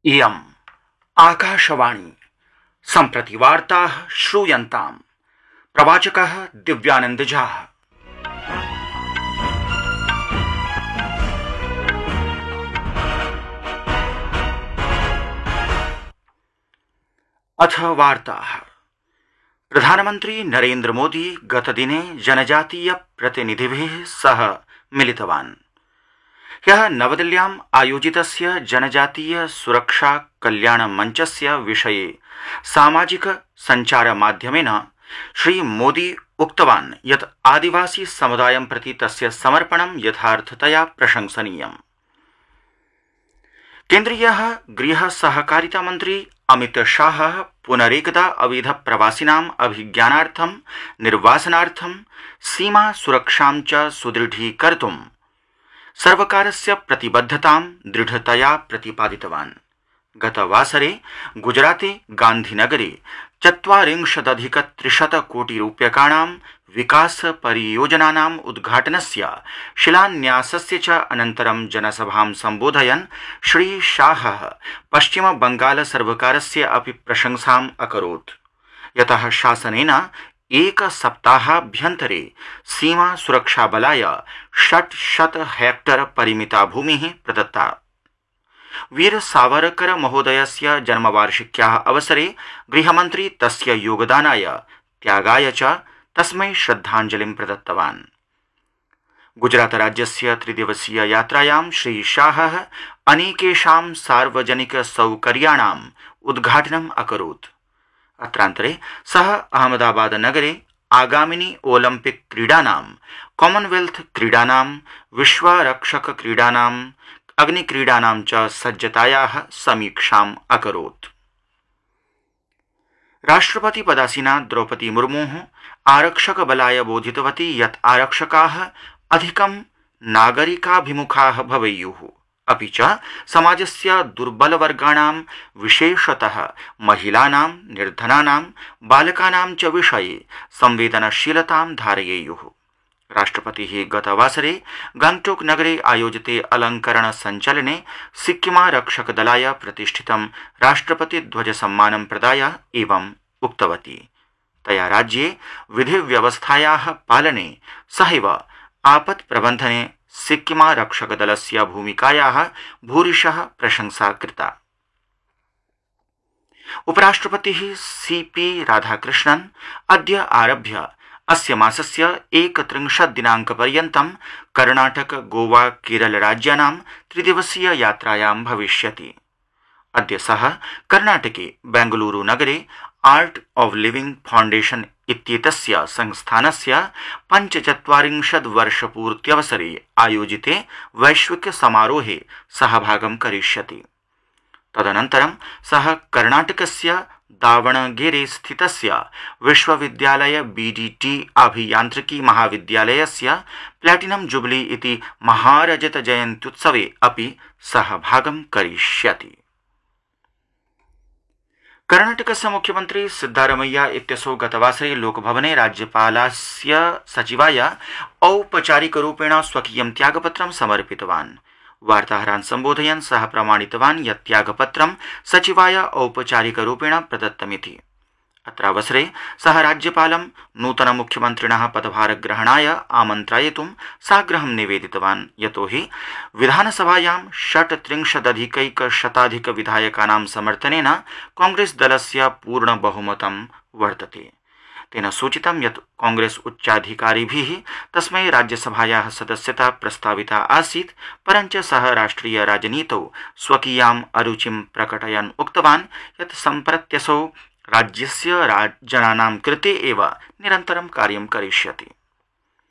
इयम् आकाशवाणी सम्प्रति वार्ताः श्रूयन्ताम्। प्रवाचकः दिव्यानंद झा। अथ वार्ताः। प्रधानमन्त्री नरेन्द्र मोदी गतदिने जनजातीय प्रतिनिधिभिः सह मिलितवान्। ह्यः नवदिल्ल्याम् आयोजितस्य जनजातीय सुरक्षा कल्याण मंचस्य विषये सामाजिक संचार माध्यमेन श्री मोदी उक्तवान् यत् आदिवासी समुदायं प्रति तस्य समर्पणं यथार्थतया प्रशंसनीयम्। केन्द्रीयः गृह सहकारिता मन्त्री अमित शाहः पुनरेकदा अवैध प्रवासिनाम् अभिज्ञानार्थं निर्वासनार्थं सीमा सुरक्षां च सुदृढीकर्तुं सर्वकारस्य प्रतिबद्धतां दृढतया प्रतिपादितवान्। गतवासरे गुजराते गान्धीनगरे 40,000 कोटि रूप्यकाणां विकास परियोजनानाम् उद्घाटनस्य शिलान्यासस्य च अनन्तरं जनसभां सम्बोधयन् श्री शाहः पश्चिम बंगाल सर्वकारस्य अपि प्रशंसाम् अकरोत्, यतः शासनेन एक सप्ताहाभ्यन्तरे सीमा सुरक्षा बलाय 600 हेक्टर परिमिता भूमिः प्रदत्ता। वीर सावरकर महोदयस्य जन्मवार्षिक्याः अवसरे गृहमन्त्री तस्य योगदानाय त्यागाय च तस्मै श्रद्धाञ्जलिं प्रदत्तवान्। गुजरात राज्यस्य त्रिदिवसीय यात्रायां श्री शाहः अनेकेषां सार्वजनिक सौकर्याणाम् उद्घाटनम् अकरोत्। अत्रान्तरे सः अहमदाबाद नगरे आगामिनी ओलम्पिक क्रीडानां, कॉमनवेल्थ क्रीडानां, विश्वरक्षक क्रीडानां, अग्निक्रीडानां च सज्जतायाः समीक्षाम् अकरोत्। राष्ट्रपति पदासीना द्रौपदी मुर्मुः आरक्षक बलाय बोधितवती यत् आरक्षकाः अधिकं नागरिकाभिमुखाः भवेयुः, अपि च समाजस्य दुर्बलवर्गाणां विशेषतः महिलानां, निर्धनानां, बालकानां च विषये संवेदनशीलतां धारयेयुः। राष्ट्रपतिः गतवासरे गंगटोक नगरे आयोजिते अलंकरण संचलने सिक्किमारक्षकदलाय प्रतिष्ठितं राष्ट्रपति ध्वज सम्मानं प्रदाय एवं उक्तवती। तया राज्ये विधिव्यवस्थायाः पालने सहैव आपत् प्रबन्धने सिक्किमारक्षकदलस्य भूमिकायाः भूरिशः प्रशंसा कृता। उपराष्ट्रपतिः सीपी राधाकृष्णन् अद्य आरभ्य अस्य मासस्य 31 दिनाङ्कपर्यन्तं कर्णाटक, गोवा, केरल राज्यानां त्रिदिवसीय यात्रायां भविष्यति। अद्य सः कर्णाटके बेंगलुरु नगरे आर्ट ऑफ लिविंग फाउंडेशन इत्येतस्य संस्थानस्य 45 वर्षपूर्त्यवसरे आयोजिते वैश्विक समारोहे सहभागं करिष्यति। तदनन्तरं सः कर्णाटकस्य दावणगेरे स्थितस्य विश्वविद्यालय बीडीटी अभियान्त्रिकी महाविद्यालयस्य प्लैटिनम जुबली इति महारजत जयन्त्युत्सवे अपि सहभागं करिष्यति। कर्णाटकस्य मुख्यमन्त्री सिद्धारमैया इत्यसौ गतवासरे लोकभवने राज्यपालस्य सचिवाय औपचारिकरूपेण स्वकीयं त्यागपत्रं समर्पितवान्। वार्ताहरान् सम्बोधयन् सः प्रमाणितवान् यत् त्यागपत्रं सचिवाय औपचारिकरूपेण प्रदत्तमिति। अत्रावसरे सः राज्यपालं नूतनमुख्यमन्त्रिणः पदभारग्रहणाय आमन्त्रयितुं साग्रहं निवेदितवान्, यतोहि विधानसभायां 36,100 विधायकानां समर्थनेन कांग्रेस दलस्य पूर्णबहुमतं वर्तते। तेन सूचितं यत् कांग्रेस उच्चाधिकारिभिः तस्मै राज्यसभायाः सदस्यता प्रस्ताविता आसीत्, परञ्च सः राष्ट्रिय राजनीतौ स्वकीयाम् अरुचिं प्रकटयन् उक्तवान् यत् सम्प्रत्यसौ राज्यस्य जनानां कृते एव निरन्तरं कार्यं करिष्यति।